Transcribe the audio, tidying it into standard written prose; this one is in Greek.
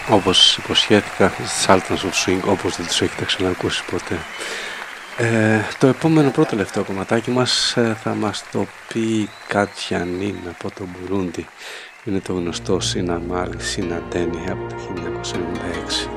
όπως υποσχέθηκα, Sultans of Swing, όπως δεν τους έχετε ξανακούσει ποτέ. Το επόμενο πρώτο τελευταίο κομματάκι μας θα μας το πει Κάτια Νίν από το Μπουρούντι. Είναι το γνωστό Σίνα Μάλι, Σίνα Ντένι από το 1996.